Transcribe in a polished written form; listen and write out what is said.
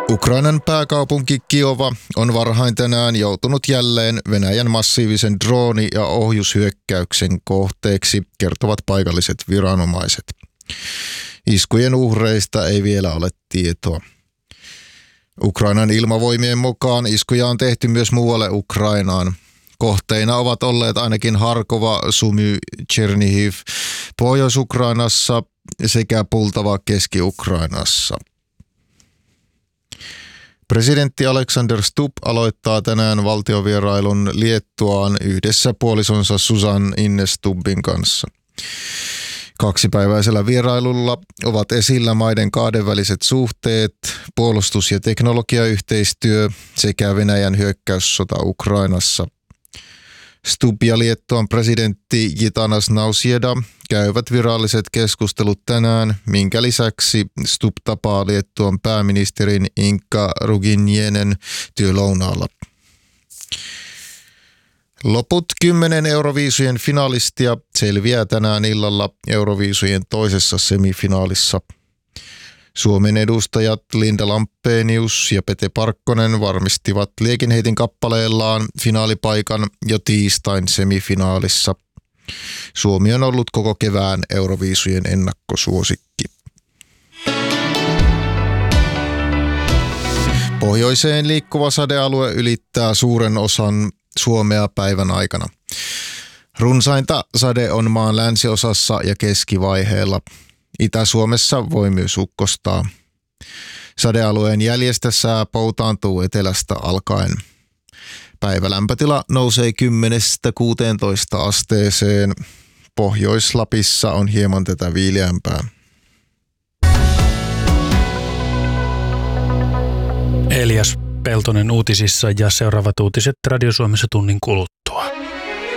Ukrainan pääkaupunki Kiova on varhain tänään joutunut jälleen Venäjän massiivisen drooni- ja ohjushyökkäyksen kohteeksi, kertovat paikalliset viranomaiset. Iskujen uhreista ei vielä ole tietoa. Ukrainan ilmavoimien mukaan iskuja on tehty myös muualle Ukrainaan. Kohteina ovat olleet ainakin Harkova, Sumy, Chernihiv Pohjois-Ukrainassa sekä Pultava Keski-Ukrainassa. Presidentti Alexander Stubb aloittaa tänään valtiovierailun Liettuaan yhdessä puolisonsa Susan Ines Stubbin kanssa. Kaksipäiväisellä vierailulla ovat esillä maiden kahdenväliset suhteet, puolustus- ja teknologiayhteistyö sekä Venäjän hyökkäyssota Ukrainassa. Stubb ja Liettuan presidentti Gitanas Nausėda käyvät viralliset keskustelut tänään, minkä lisäksi Stubb tapaa Liettuan pääministerin Inka Ruginienen työlounaalla. Loput 10 Euroviisujen finalistia selviää tänään illalla Euroviisujen toisessa semifinaalissa. Suomen edustajat Linda Lampenius ja Pete Parkkonen varmistivat liekinheitin kappaleellaan finaalipaikan jo tiistain semifinaalissa. Suomi on ollut koko kevään Euroviisujen ennakkosuosikki. Pohjoiseen liikkuva sadealue ylittää suuren osan Suomea päivän aikana. Runsainta sade on maan länsiosassa ja keskivaiheella. Itä-Suomessa voi myös ukkostaa. Sadealueen jäljestä sää poutaantuu etelästä alkaen. Päivälämpötila nousee 10–16 asteeseen. Pohjois-Lapissa on hieman tätä viileämpää. Elias Peltonen uutisissa ja seuraavat uutiset Radio Suomessa tunnin kuluttua.